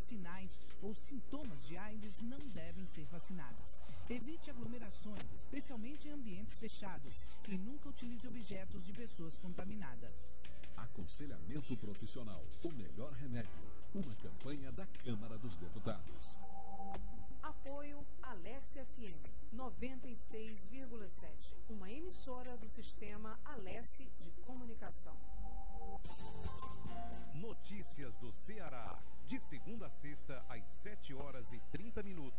sinais ou sintomas de AIDS não devem ser vacinadas. Evite aglomerações, especialmente em ambientes fechados, e nunca utilize objetos de pessoas contaminadas. Aconselhamento profissional, o melhor remédio. Uma campanha da Câmara dos Deputados. Apoio Alesse FM 96,7, uma emissora do sistema Alesse de comunicação. Notícias do Ceará, de segunda a sexta, às 7h30.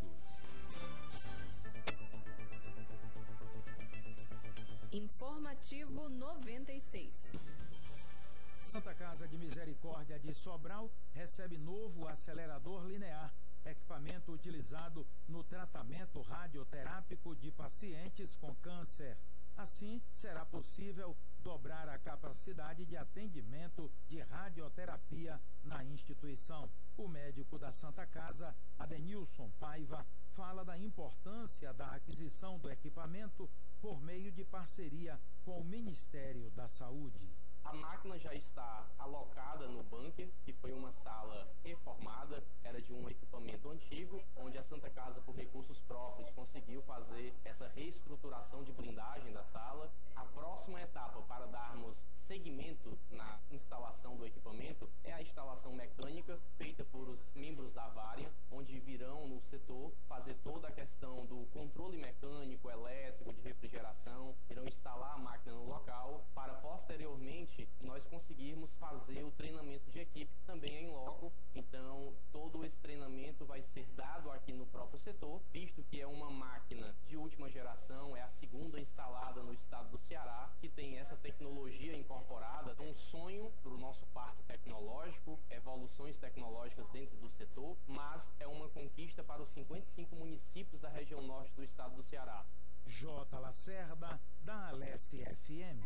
Informativo 96. Santa Casa de Misericórdia de Sobral recebe novo acelerador linear, equipamento utilizado no tratamento radioterápico de pacientes com câncer. Assim, será possível dobrar a capacidade de atendimento de radioterapia na instituição. O médico da Santa Casa, Adenilson Paiva, fala da importância da aquisição do equipamento por meio de parceria com o Ministério da Saúde. A máquina já está alocada no bunker, que foi uma sala reformada, era de um equipamento antigo, onde a Santa Casa, por recursos próprios, conseguiu fazer essa reestruturação de blindagem da sala. A próxima etapa para darmos seguimento na instalação do equipamento é a instalação mecânica, feita por os membros da Vária, onde virão no setor fazer toda a questão do controle mecânico, elétrico, de refrigeração, irão instalar a máquina no local, para posteriormente nós conseguirmos fazer o treinamento de equipe também em loco. Então, todo esse treinamento vai ser dado aqui no próprio setor, visto que é uma máquina de última geração, é a segunda instalada no estado do Ceará, que tem essa tecnologia incorporada. Um sonho para o nosso parque tecnológico, evoluções tecnológicas dentro do setor, mas é uma conquista para os 55 municípios da região norte do estado do Ceará. J. Lacerda, da Alesse FM.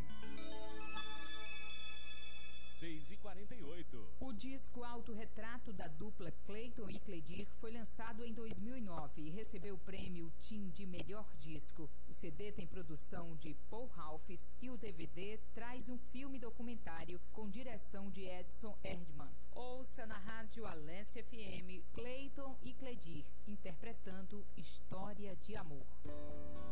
6h48. O disco Autorretrato da dupla Cleiton e Cledir foi lançado em 2009 e recebeu o prêmio TIM de melhor disco. O CD tem produção de Paul Ralphs e o DVD traz um filme documentário com direção de Edson Erdmann. Ouça na rádio Alesse FM Cleiton e Cledir interpretando História de Amor.